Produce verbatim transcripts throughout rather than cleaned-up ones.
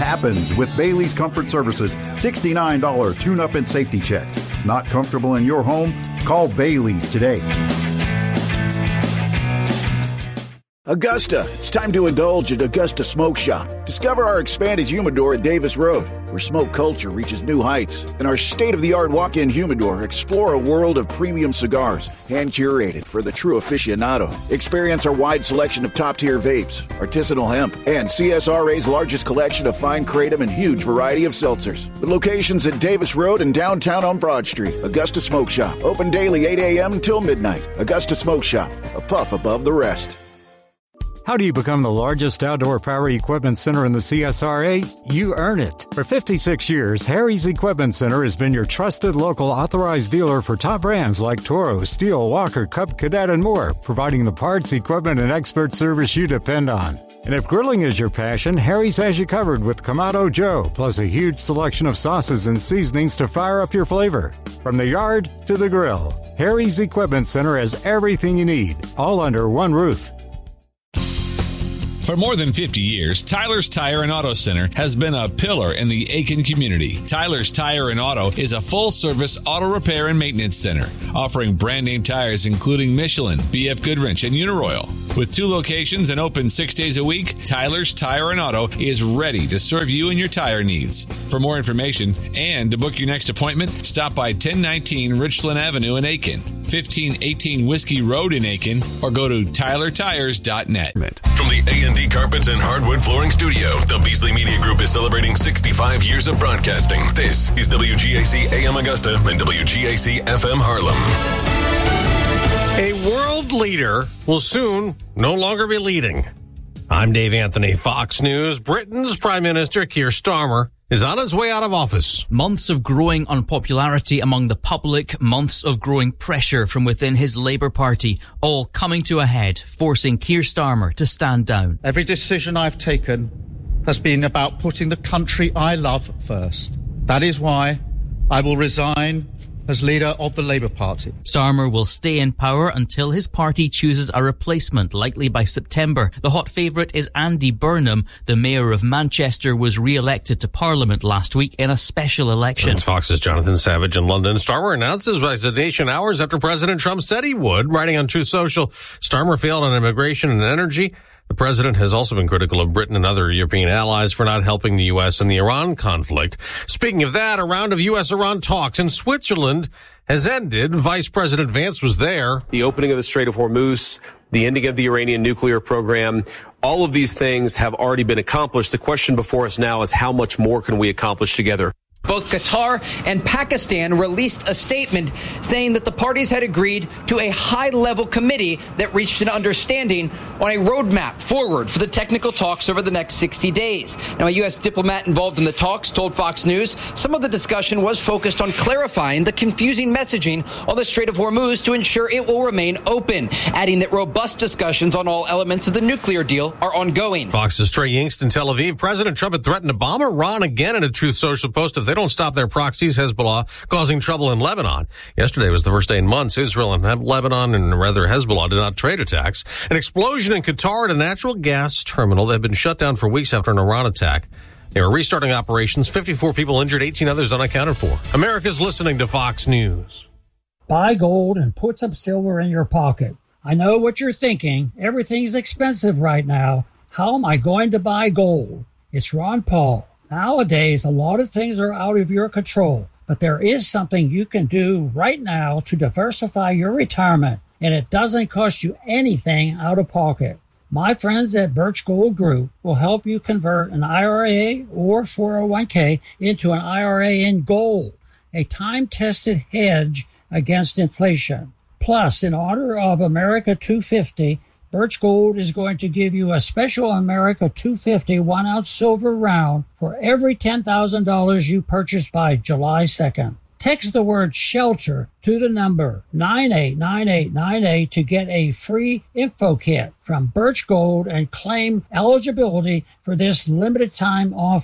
happens with Bailey's Comfort Services sixty-nine dollars tune-up and safety check. Not comfortable in your home? Call Bailey's today. Augusta, it's time to indulge at Augusta Smoke Shop. Discover our expanded humidor at Davis Road, where smoke culture reaches new heights. And our state-of-the-art walk-in humidor, explore a world of premium cigars, hand-curated for the true aficionado. Experience our wide selection of top-tier vapes, artisanal hemp, and C S R A's largest collection of fine kratom and huge variety of seltzers. With locations at Davis Road and downtown on Broad Street, Augusta Smoke Shop. Open daily eight a.m. until midnight. Augusta Smoke Shop, a puff above the rest. How do you become the largest outdoor power equipment center in the C S R A? You earn it. For fifty-six years, Harry's Equipment Center has been your trusted local authorized dealer for top brands like Toro, Steel, Walker, Cub Cadet, and more, providing the parts, equipment, and expert service you depend on. And if grilling is your passion, Harry's has you covered with Kamado Joe, plus a huge selection of sauces and seasonings to fire up your flavor. From the yard to the grill, Harry's Equipment Center has everything you need, all under one roof. For more than fifty years, Tyler's Tire and Auto Center has been a pillar in the Aiken community. Tyler's Tire and Auto is a full-service auto repair and maintenance center, offering brand-name tires including Michelin, B F Goodwrench, and Uniroyal. With two locations and open six days a week, Tyler's Tire and Auto is ready to serve you and your tire needs. For more information and to book your next appointment, stop by ten nineteen Richland Avenue in Aiken, fifteen eighteen Whiskey Road in Aiken, or go to tyler tires dot net. From the A and D Carpets and Hardwood Flooring Studio, the Beasley Media Group is celebrating sixty-five years of broadcasting. This is W G A C A M Augusta and W G A C F M Harlem. A world leader will soon no longer be leading. I'm Dave Anthony, Fox News. Britain's Prime Minister Keir Starmer is on his way out of office. Months of growing unpopularity among the public, months of growing pressure from within his Labour Party, all coming to a head, forcing Keir Starmer to stand down. Every decision I've taken has been about putting the country I love first. That is why I will resign as leader of the Labour Party. Starmer will stay in power until his party chooses a replacement, likely by September. The hot favourite is Andy Burnham. The mayor of Manchester was re-elected to Parliament last week in a special election. That's Fox's Jonathan Savage in London. Starmer announced his resignation hours after President Trump said he would. Writing on Truth Social, Starmer failed on immigration and energy. The president has also been critical of Britain and other European allies for not helping the U S in the Iran conflict. Speaking of that, a round of U S Iran talks in Switzerland has ended. Vice President Vance was there. The opening of the Strait of Hormuz, the ending of the Iranian nuclear program, all of these things have already been accomplished. The question before us now is how much more can we accomplish together? Both Qatar and Pakistan released a statement saying that the parties had agreed to a high-level committee that reached an understanding on a roadmap forward for the technical talks over the next sixty days. Now, a U S diplomat involved in the talks told Fox News some of the discussion was focused on clarifying the confusing messaging on the Strait of Hormuz to ensure it will remain open, adding that robust discussions on all elements of the nuclear deal are ongoing. Fox's Trey Yingst in Tel Aviv. President Trump had threatened to bomb Iran again in a Truth Social post if they don't stop their proxies, Hezbollah, causing trouble in Lebanon. Yesterday was the first day in months Israel and Lebanon, and rather Hezbollah, did not trade attacks. An explosion in Qatar at a natural gas terminal that had been shut down for weeks after an Iran attack. They were restarting operations. fifty-four people injured, eighteen others unaccounted for. America's listening to Fox News. Buy gold and put some silver in your pocket. I know what you're thinking. Everything's expensive right now. How am I going to buy gold? It's Ron Paul. Nowadays, a lot of things are out of your control, but there is something you can do right now to diversify your retirement, and it doesn't cost you anything out of pocket. My friends at Birch Gold Group will help you convert an I R A or four oh one k into an I R A in gold, a time-tested hedge against inflation. Plus, in honor of America two fifty, Birch Gold is going to give you a special America two fifty one-ounce silver round for every ten thousand dollars you purchase by July second. Text the word SHELTER to the number nine eight nine eight nine eight to get a free info kit from Birch Gold and claim eligibility for this limited time offer.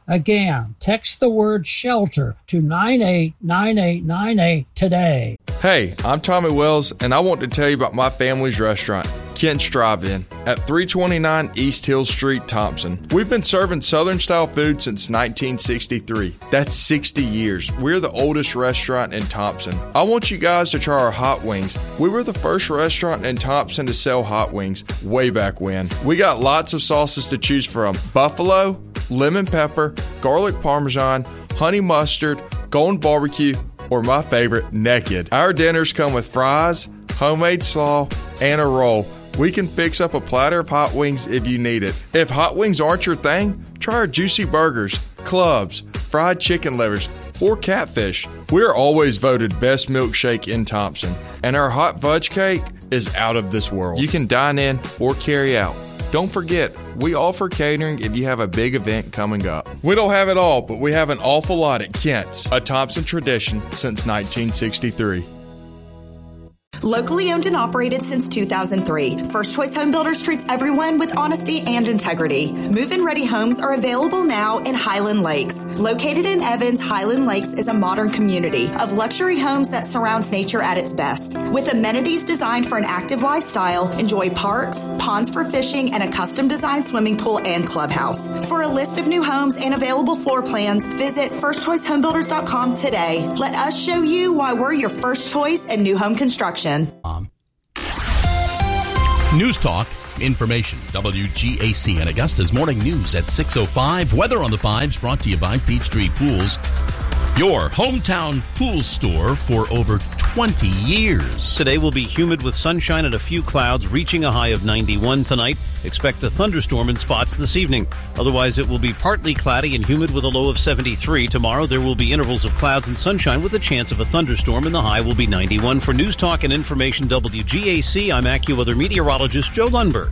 Again, text the word shelter to nine eight nine eight nine eight today. Hey, I'm Tommy Wells, and I want to tell you about my family's restaurant, Kent's Drive-In, at three twenty-nine East Hill Street, Thompson. We've been serving Southern-style food since nineteen sixty-three. That's sixty years. We're the oldest restaurant in Thompson. I want you guys to try our hot wings. We were the first restaurant in Thompson to sell hot wings way back when. We got lots of sauces to choose from. Buffalo, lemon pepper, garlic parmesan, honey mustard, golden barbecue, or my favorite, naked. Our dinners come with fries, homemade slaw, and a roll. We can fix up a platter of hot wings if you need it. If hot wings aren't your thing, try our juicy burgers, clubs, fried chicken livers, or catfish. We're always voted best milkshake in Thompson, and our hot fudge cake is out of this world. You can dine in or carry out. Don't forget, we offer catering if you have a big event coming up. We don't have it all, but we have an awful lot at Kent's, a Thompson tradition since nineteen sixty-three. Locally owned and operated since two thousand three, First Choice Home Builders treats everyone with honesty and integrity. Move-in ready homes are available now in Highland Lakes. Located in Evans, Highland Lakes is a modern community of luxury homes that surrounds nature at its best. With amenities designed for an active lifestyle, enjoy parks, ponds for fishing, and a custom-designed swimming pool and clubhouse. For a list of new homes and available floor plans, visit first choice home builders dot com today. Let us show you why we're your first choice in new home construction. Um. News Talk, information, W G A C and Augusta's Morning News at six oh five. Weather on the fives brought to you by Peachtree Pools, your hometown pool store for over twenty years. Today will be humid with sunshine and a few clouds, reaching a high of ninety-one tonight. Expect a thunderstorm in spots this evening. Otherwise, it will be partly cloudy and humid with a low of seventy-three. Tomorrow, there will be intervals of clouds and sunshine with a chance of a thunderstorm, and the high will be ninety-one. For News Talk and Information W G A C, I'm AccuWeather meteorologist Joe Lundberg.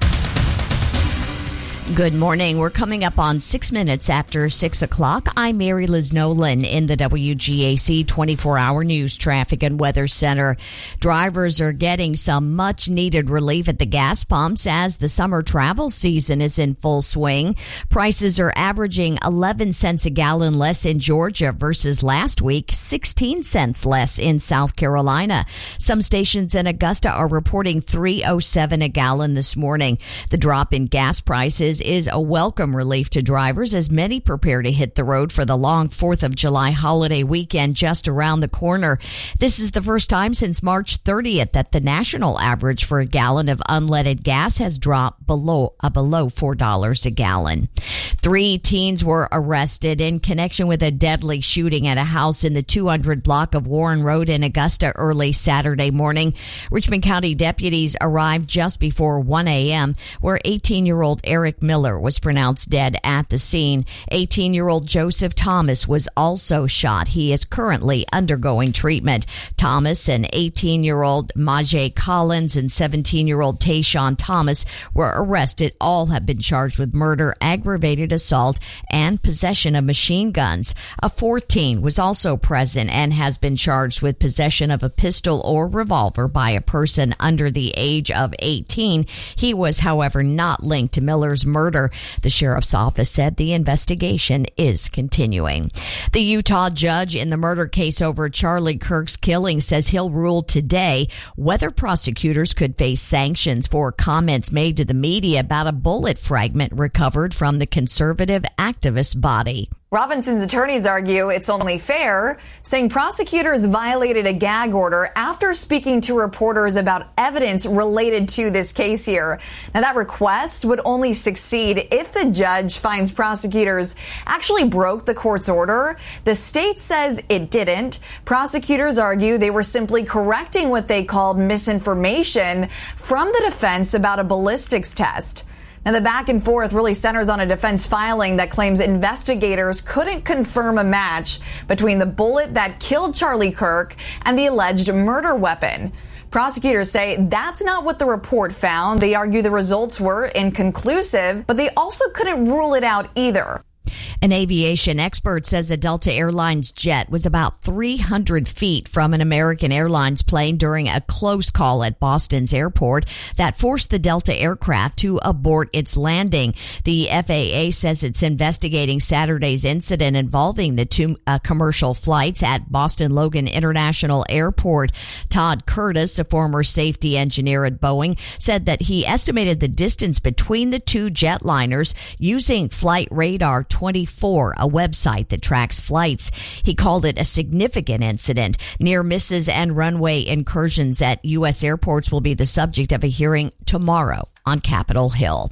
Good morning. We're coming up on six minutes after six o'clock. I'm Mary Liz Nolan in the W G A C twenty-four hour News Traffic and Weather Center. Drivers are getting some much needed relief at the gas pumps as the summer travel season is in full swing. Prices are averaging eleven cents a gallon less in Georgia versus last week, sixteen cents less in South Carolina. Some stations in Augusta are reporting three oh seven a gallon this morning. The drop in gas prices is a welcome relief to drivers as many prepare to hit the road for the long fourth of July holiday weekend just around the corner. This is the first time since March thirtieth that the national average for a gallon of unleaded gas has dropped below uh, below four dollars a gallon. Three teens were arrested in connection with a deadly shooting at a house in the two hundred block of Warren Road in Augusta early Saturday morning. Richmond County deputies arrived just before one a.m. where eighteen-year-old Eric Miller was pronounced dead at the scene. eighteen-year-old Joseph Thomas was also shot. He is currently undergoing treatment. Thomas and eighteen-year-old Majay Collins and seventeen-year-old Tayshawn Thomas were arrested. All have been charged with murder, aggravated assault, and possession of machine guns. A fourteen was also present and has been charged with possession of a pistol or revolver by a person under the age of eighteen. He was, however, not linked to Miller's murder. The sheriff's office said the investigation is continuing. The Utah judge in the murder case over Charlie Kirk's killing says he'll rule today whether prosecutors could face sanctions for comments made to the media about a bullet fragment recovered from the conservative activist body. Robinson's attorneys argue it's only fair, saying prosecutors violated a gag order after speaking to reporters about evidence related to this case here. Now, that request would only succeed if the judge finds prosecutors actually broke the court's order. The state says it didn't. Prosecutors argue they were simply correcting what they called misinformation from the defense about a ballistics test. Now, the back and forth really centers on a defense filing that claims investigators couldn't confirm a match between the bullet that killed Charlie Kirk and the alleged murder weapon. Prosecutors say that's not what the report found. They argue the results were inconclusive, but they also couldn't rule it out either. An aviation expert says a Delta Airlines jet was about three hundred feet from an American Airlines plane during a close call at Boston's airport that forced the Delta aircraft to abort its landing. The F A A says it's investigating Saturday's incident involving the two uh, commercial flights at Boston Logan International Airport. Todd Curtis, a former safety engineer at Boeing, said that he estimated the distance between the two jetliners using Flight Radar twenty-four, a website that tracks flights. He called it a significant incident. Near misses and runway incursions at U S airports will be the subject of a hearing tomorrow on Capitol Hill.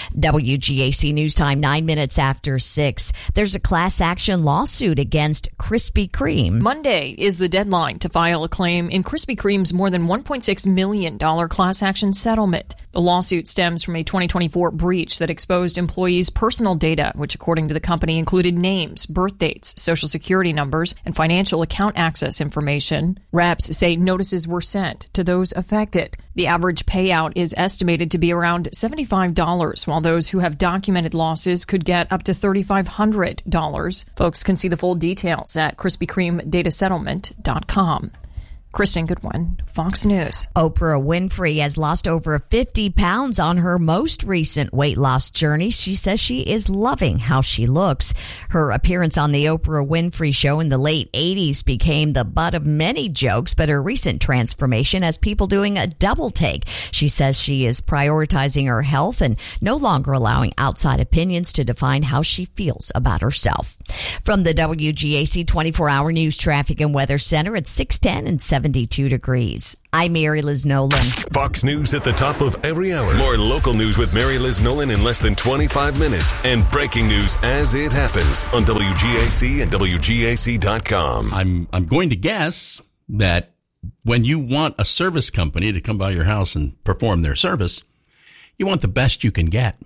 W G A C News Time, nine minutes after six. There's a class action lawsuit against Krispy Kreme. Monday is the deadline to file a claim in Krispy Kreme's more than one point six million dollars class action settlement. The lawsuit stems from a twenty twenty-four breach that exposed employees' personal data, which according to the company included names, birth dates, social security numbers, and financial account access information. Reps say notices were sent to those affected. The average payout is estimated to be around seventy-five dollars, while those who have documented losses could get up to three thousand five hundred dollars. Folks can see the full details at krispy kreme data settlement dot com. Kristen Goodwin, Fox News. Oprah Winfrey has lost over fifty pounds on her most recent weight loss journey. She says she is loving how she looks. Her appearance on the Oprah Winfrey Show in the late eighties became the butt of many jokes, but her recent transformation has people doing a double take. She says she is prioritizing her health and no longer allowing outside opinions to define how she feels about herself. From the W G A C twenty-four hour News Traffic and Weather Center at six ten and seventy-two degrees. I'm Mary Liz Nolan. Fox News at the top of every hour. More local news with Mary Liz Nolan in less than twenty-five minutes. And breaking news as it happens on W G A C and W G A C dot com. I'm I'm going to guess that when you want a service company to come by your house and perform their service, you want the best you can get.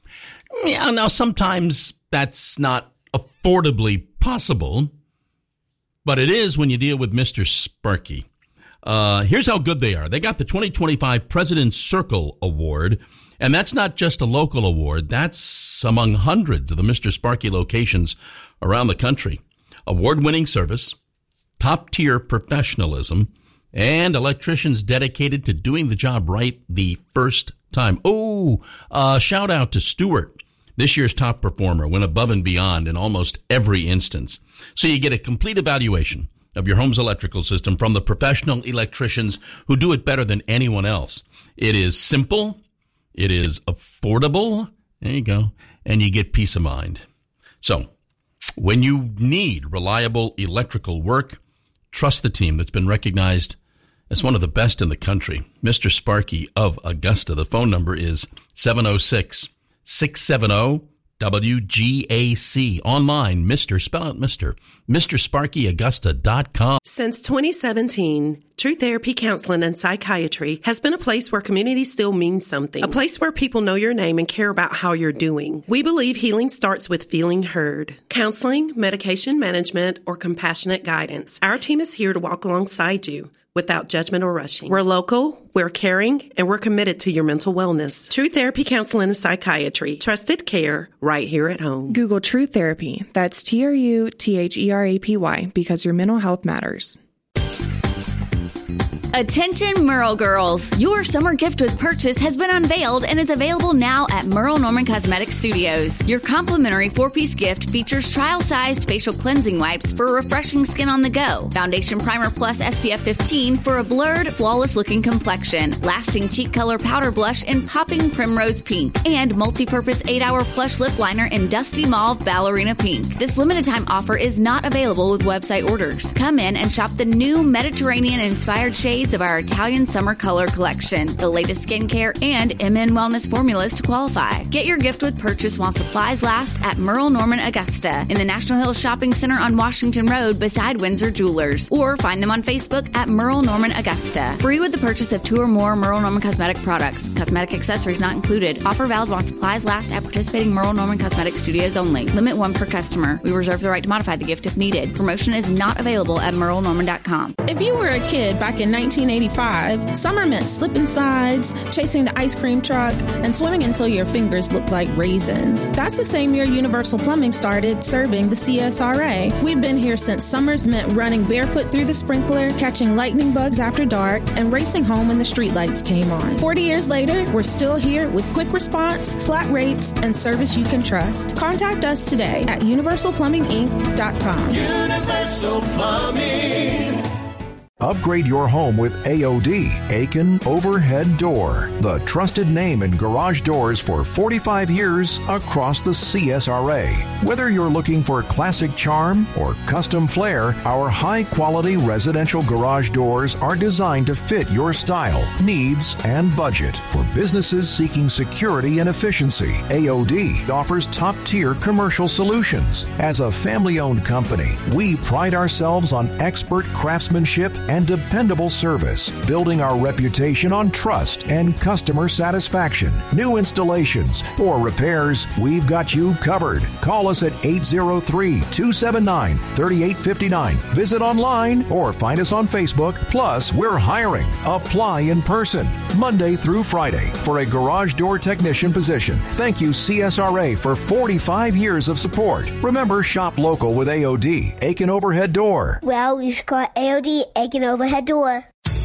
Yeah, now sometimes that's not affordably possible, but it is when you deal with Mister Sparky. Uh, here's how good they are. They got the twenty twenty-five President's Circle Award, and that's not just a local award. That's among hundreds of the Mister Sparky locations around the country. Award-winning service, top-tier professionalism, and electricians dedicated to doing the job right the first time. Oh, uh, shout out to Stewart. This year's top performer went above and beyond in almost every instance. So you get a complete evaluation of your home's electrical system from the professional electricians who do it better than anyone else. It is simple. It is affordable. There you go. And you get peace of mind. So when you need reliable electrical work, trust the team that's been recognized as one of the best in the country. Mister Sparky of Augusta. The phone number is seven oh six, six seven oh, W G A C. Online, Mister Spell out Mister Mister Sparky Augusta dot com. Since twenty seventeen, True Therapy Counseling and Psychiatry has been a place where community still means something. A place where people know your name and care about how you're doing. We believe healing starts with feeling heard. Counseling, medication management, or compassionate guidance. Our team is here to walk alongside you without judgment or rushing. We're local, we're caring, and we're committed to your mental wellness. True Therapy Counseling and Psychiatry. Trusted care right here at home. Google True Therapy. That's T R U T H E R A P Y because your mental health matters. Attention Merle girls! Your summer gift with purchase has been unveiled and is available now at Merle Norman Cosmetic Studios. Your complimentary four-piece gift features trial-sized facial cleansing wipes for refreshing skin on the go, Foundation Primer Plus S P F fifteen for a blurred, flawless-looking complexion, lasting cheek color powder blush in popping primrose pink, and multi-purpose eight-hour plush lip liner in dusty mauve ballerina pink. This limited-time offer is not available with website orders. Come in and shop the new Mediterranean-inspired shades of our Italian summer color collection, the latest skincare and M N wellness formulas to qualify. Get your gift with purchase while supplies last at Merle Norman Augusta in the National Hills Shopping Center on Washington Road beside Windsor Jewelers, or find them on Facebook at Merle Norman Augusta. Free with the purchase of two or more Merle Norman cosmetic products. Cosmetic accessories not included. Offer valid while supplies last at participating Merle Norman Cosmetic Studios only. Limit one per customer. We reserve the right to modify the gift if needed. Promotion is not available at merle norman dot com. If you were a kid back in nineteen nineteen eighty-five, summer meant slipping slides, chasing the ice cream truck, and swimming until your fingers looked like raisins. That's the same year Universal Plumbing started serving the C S R A. We've been here since summers meant running barefoot through the sprinkler, catching lightning bugs after dark, and racing home when the streetlights came on. forty years later, we're still here with quick response, flat rates, and service you can trust. Contact us today at universal plumbing inc dot com. Universal Plumbing. Upgrade your home with A O D, Aiken Overhead Door, the trusted name in garage doors for forty-five years across the C S R A. Whether you're looking for classic charm or custom flair, our high-quality residential garage doors are designed to fit your style, needs, and budget. For businesses seeking security and efficiency, A O D offers top-tier commercial solutions. As a family-owned company, we pride ourselves on expert craftsmanship and dependable service, building our reputation on trust and customer satisfaction. New installations or repairs, we've got you covered. Call us at eight oh three, two seven nine, three eight five nine. Visit online or find us on Facebook. Plus, we're hiring. Apply in person, Monday through Friday, for a garage door technician position. Thank you, C S R A, for forty-five years of support. Remember, shop local with A O D, Aiken Overhead Door. Well, you should call A O D Aiken Overhead Door.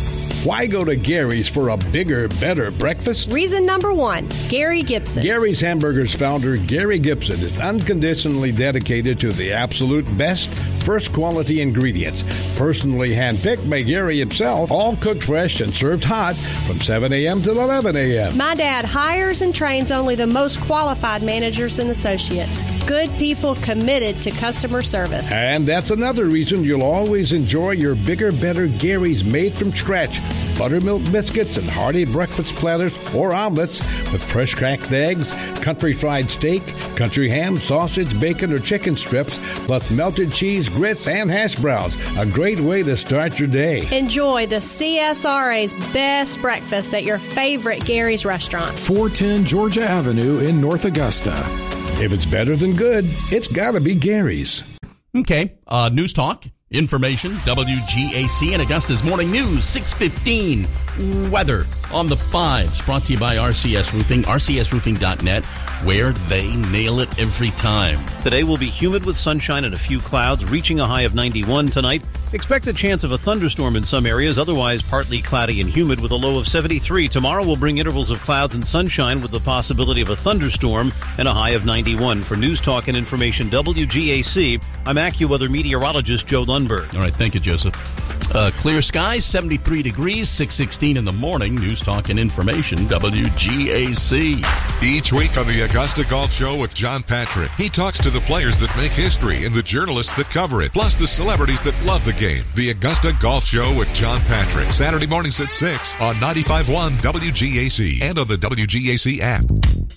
Why go to Gary's for a bigger, better breakfast? Reason number one, Gary Gibson. Gary's Hamburgers founder, Gary Gibson, is unconditionally dedicated to the absolute best, first quality ingredients. Personally handpicked by Gary himself, all cooked fresh and served hot from seven a.m. till eleven a.m. My dad hires and trains only the most qualified managers and associates. Good people committed to customer service. And that's another reason you'll always enjoy your bigger, better Gary's made from scratch buttermilk biscuits and hearty breakfast platters or omelets with fresh cracked eggs, country fried steak, country ham, sausage, bacon, or chicken strips, plus melted cheese, grits, and hash browns. A great way to start your day. Enjoy the C S R A's best breakfast at your favorite Gary's restaurant. four ten Georgia Avenue in North Augusta. If it's better than good, it's got to be Gary's. Okay, uh, News Talk. Information, W G A C and Augusta's Morning News, six fifteen. Weather on the fives, brought to you by R C S Roofing, R C S roofing dot net, where they nail it every time. Today will be humid with sunshine and a few clouds, reaching a high of ninety-one tonight. Expect a chance of a thunderstorm in some areas, otherwise partly cloudy and humid with a low of seventy-three. Tomorrow will bring intervals of clouds and sunshine with the possibility of a thunderstorm and a high of ninety-one. For News Talk and Information, W G A C, I'm AccuWeather meteorologist Joe Lundberg. All right, thank you, Joseph. Uh, clear skies, seventy-three degrees, six sixteen in the morning. News Talk and Information, W G A C. Each week on the Augusta Golf Show with John Patrick, he talks to the players that make history and the journalists that cover it, plus the celebrities that love the game. The Augusta Golf Show with John Patrick, Saturday mornings at six on ninety-five point one W G A C and on the W G A C app.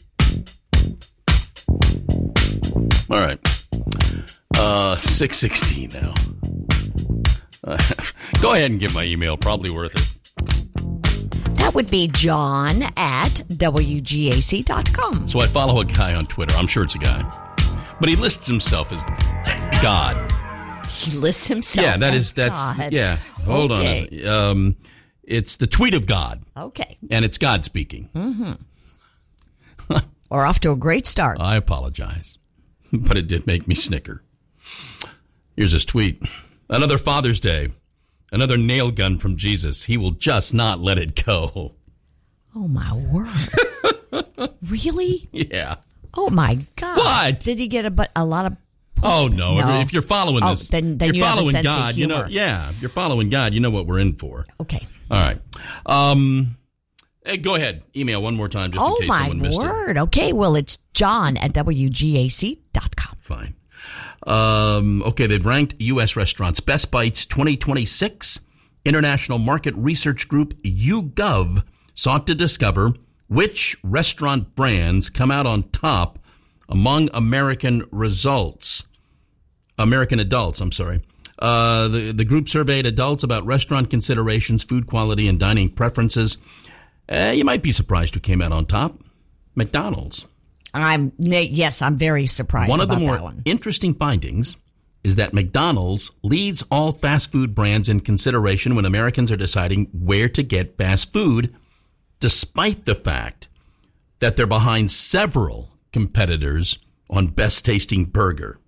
All right. Uh, six sixteen now. Uh, go ahead and give my email. Probably worth it. That would be John at W G A C dot com. So I follow a guy on Twitter. I'm sure it's a guy. But he lists himself as God. He lists himself Yeah, that as is, that's, God. yeah. Hold Okay. on. Um, it's the tweet of God. Okay. And it's God speaking. Mm-hmm. We're off to a great start. I apologize. But it did make me snicker. Here's his tweet. Another Father's Day. Another nail gun from Jesus. He will just not let it go. Oh, my word. Really? Yeah. Oh, my God. What? Did he get a, but a lot of... Oh, no. No. If you're following Oh, this, then- then if you you're have a following sense of God, you know, humor. yeah, if you're following God, you know what we're in for. Okay. All right. Um, hey, go ahead. Email one more time just Oh, in case my someone missed it. word. Okay, well, it's John at W G A C dot com. Fine. Um, okay, they've ranked U S restaurants. Best Bites twenty twenty-six. International Market Research Group YouGov sought to discover which restaurant brands come out on top among American results. American adults, I'm sorry. Uh, the, the group surveyed adults about restaurant considerations, food quality, and dining preferences. Uh, you might be surprised who came out on top. McDonald's. I'm yes, I'm very surprised One of about the more that one. interesting findings is that McDonald's leads all fast food brands in consideration when Americans are deciding where to get fast food, despite the fact that they're behind several competitors on best tasting burger.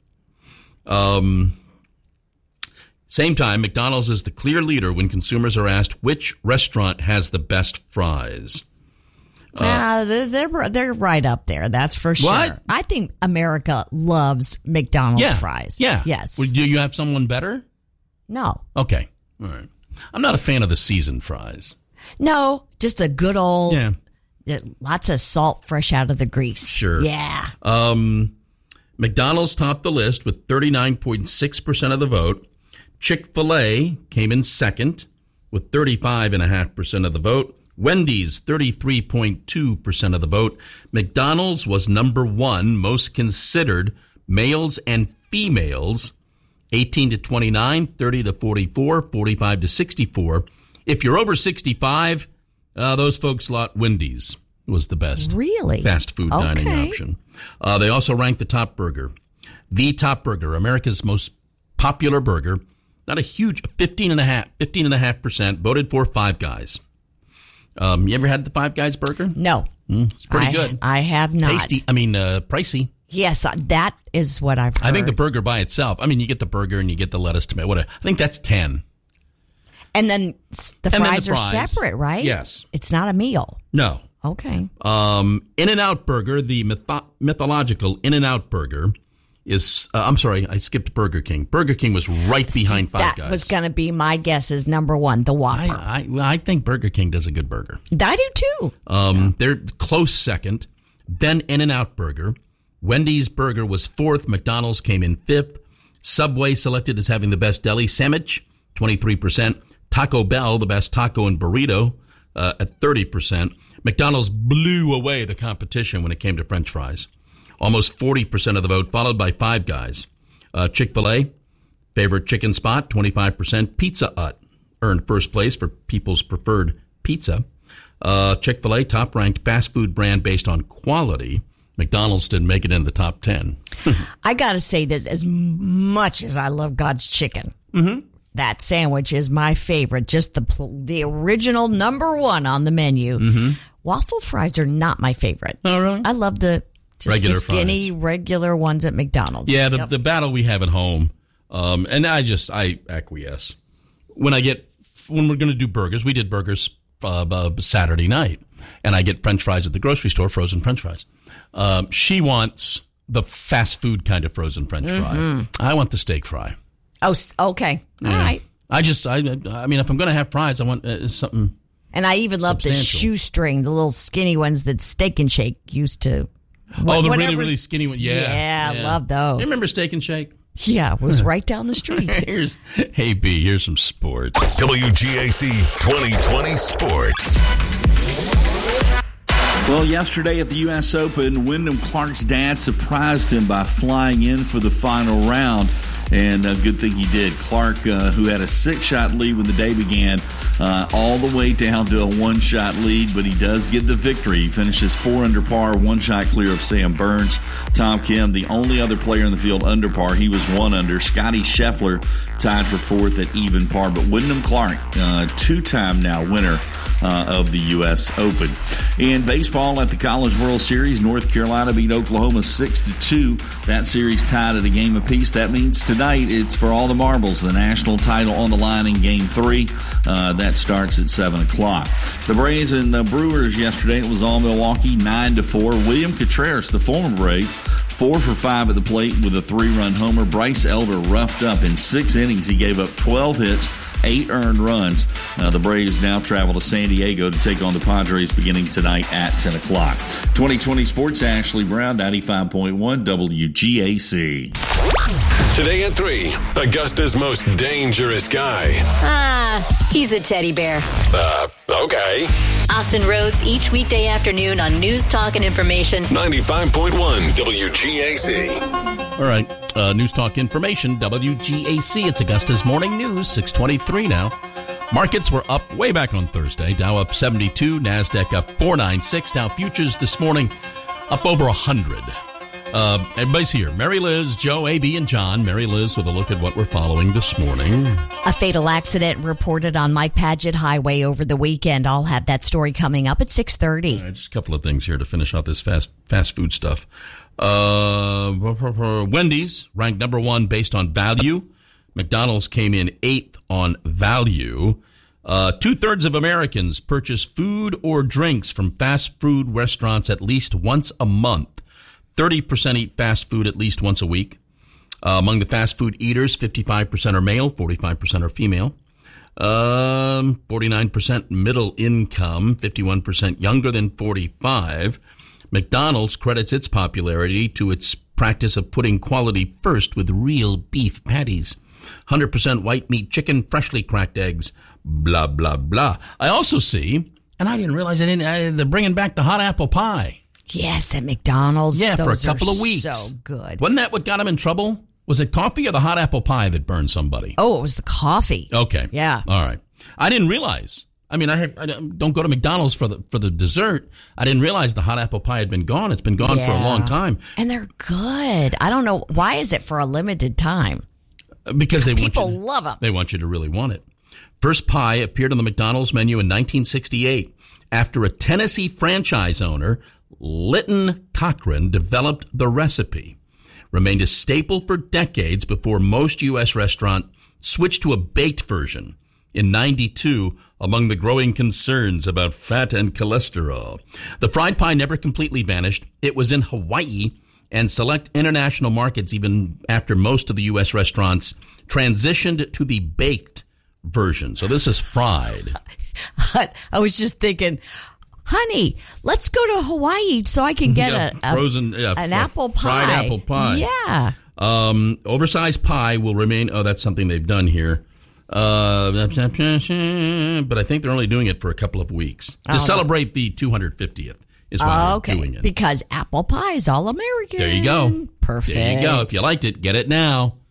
Um, same time, McDonald's is the clear leader when consumers are asked which restaurant has the best fries. Uh, uh, they're they're right up there. That's for sure. What? I think America loves McDonald's yeah, fries. Yeah. Yes. Well, do you have someone better? No. Okay. All right. I'm not a fan of the seasoned fries. No, just a good old. Yeah. Lots of salt fresh out of the grease. Sure. Yeah. Um, McDonald's topped the list with thirty-nine point six percent of the vote. Chick-fil-A came in second with thirty-five point five percent of the vote. Wendy's, thirty-three point two percent of the vote. McDonald's was number one, most considered males and females, eighteen to twenty-nine, thirty to forty-four, forty-five to sixty-four. If you're over sixty-five, uh, those folks thought Wendy's was the best really? fast food okay. dining option. Uh, they also ranked the top burger. The top burger, America's most popular burger, not a huge, fifteen and a half, fifteen and a half percent, voted for Five Guys. Um, you ever had the Five Guys burger? No. Mm, it's pretty I, good. I have not. Tasty. I mean, uh, pricey. Yes, that is what I've heard. I think the burger by itself, I mean, you get the burger and you get the lettuce, tomato, whatever. I think that's ten. And then the and fries then the are fries. separate, right? Yes. It's not a meal. No. Okay. Um, In-N-Out Burger, the mytho- mythological In-N-Out Burger is, uh, I'm sorry, I skipped Burger King. Burger King was right behind Five that Guys. That was going to be my guess is number one, the Whopper. I, I, well, I think Burger King does a good burger. I do too. Um, yeah. They're close second. Then In-N-Out Burger. Wendy's Burger was fourth. McDonald's came in fifth. Subway selected as having the best deli sandwich, twenty-three percent. Taco Bell, the best taco and burrito, uh, at thirty percent. McDonald's blew away the competition when it came to French fries. Almost forty percent of the vote, followed by Five Guys. Uh, Chick-fil-A, favorite chicken spot, twenty-five percent. Pizza Hut earned first place for people's preferred pizza. Uh, Chick-fil-A, top-ranked fast food brand based on quality. McDonald's didn't make it in the top ten. I got to say this, as much as I love God's chicken, mm-hmm. that sandwich is my favorite, just the the original number one on the menu. Mm-hmm. Waffle fries are not my favorite. Oh, really? I love the just regular the skinny, fries. regular ones at McDonald's. Yeah, the, yep. the battle we have at home, um, and I just, I acquiesce. When I get, when we're going to do burgers, we did burgers uh, uh, Saturday night, and I get French fries at the grocery store, frozen French fries. Um, she wants the fast food kind of frozen French mm-hmm. fry. I want the steak fry. Oh, okay. All yeah. right. I just, I, I mean, if I'm going to have fries, I want uh, something. And I even love the shoestring, the little skinny ones that Steak and Shake used to. Oh, the really, really skinny one. Yeah. Yeah, yeah. I love those. You remember Steak and Shake? Yeah, it was right down the street. here's, hey, B, here's some sports. W G A C twenty twenty Sports. Well, yesterday at the U S Open, Wyndham Clark's dad surprised him by flying in for the final round. And a good thing he did. Clark, uh, who had a six-shot lead when the day began, uh, all the way down to a one-shot lead, but he does get the victory. He finishes four under par, one shot clear of Sam Burns. Tom Kim, the only other player in the field under par, he was one under. Scotty Scheffler tied for fourth at even par. But Wyndham Clark, uh, two-time now winner uh, of the U S Open. In baseball at the College World Series, North Carolina beat Oklahoma six to two. That series tied at a game apiece. That means tonight it's for all the marbles. The national title on the line in Game three. Uh, that starts at seven o'clock. The Braves and the Brewers yesterday, it was all Milwaukee, nine to four. William Contreras, the former Brave, four for five at the plate with a three-run homer. Bryce Elder roughed up in six innings. He gave up twelve hits, eight earned runs. Uh, the Braves now travel to San Diego to take on the Padres beginning tonight at ten o'clock. twenty twenty Sports, Ashley Brown, ninety-five point one W G A C. Today at three, Augusta's most dangerous guy. Ah, he's a teddy bear. Uh, okay. Austin Rhodes, each weekday afternoon on News, Talk, and Information. ninety-five point one W G A C. All right, uh, News Talk Information, W G A C. It's Augusta's Morning News, six twenty-three now. Markets were up way back on Thursday. Dow up seventy-two, NASDAQ up four ninety-six. Dow futures this morning up over one hundred. Uh, everybody's here. Mary Liz, Joe, A B, and John. Mary Liz with a look at what we're following this morning. A fatal accident reported on Mike Padgett Highway over the weekend. I'll have that story coming up at six thirty. Right, just a couple of things here to finish off this fast fast food stuff. Uh, Wendy's ranked number one based on value. McDonald's came in eighth on value. Uh, two-thirds of Americans purchase food or drinks from fast food restaurants at least once a month. thirty percent eat fast food at least once a week. Uh, among the fast food eaters, fifty-five percent are male, forty-five percent are female. Um, forty-nine percent middle income, fifty-one percent younger than forty-five. McDonald's credits its popularity to its practice of putting quality first with real beef patties. one hundred percent white meat chicken, freshly cracked eggs, blah, blah, blah. I also see, and I didn't realize, I didn't, I, they're bringing back the hot apple pie. Yes, at McDonald's. Yeah, Those for a couple are of weeks. So good. Wasn't that what got him in trouble? Was it coffee or the hot apple pie that burned somebody? Oh, it was the coffee. Okay. Yeah. All right. I didn't realize. I mean, I, have, I don't go to McDonald's for the for the dessert. I didn't realize the hot apple pie had been gone. It's been gone yeah. for a long time. And they're good. I don't know. Why is it for a limited time? Because they People want you, love them. They want you to really want it. First pie appeared on the McDonald's menu in nineteen sixty-eight after a Tennessee franchise owner, Lytton Cochran, developed the recipe. Remained a staple for decades before most U S restaurants switched to a baked version in ninety-two among the growing concerns about fat and cholesterol. The fried pie never completely vanished. It was in Hawaii and select international markets even after most of the U S restaurants transitioned to the baked version. So this is fried. I was just thinking, honey, let's go to Hawaii so I can get yeah, a, a frozen yeah, an fr- apple pie. Fried apple pie. Yeah. Um, oversized pie will remain. Oh, that's something they've done here. Uh, but I think they're only doing it for a couple of weeks to celebrate know. the two hundred fiftieth. Is why oh, okay. they're doing it. Because apple pie is all American. There you go. Perfect. There you go. If you liked it, get it now.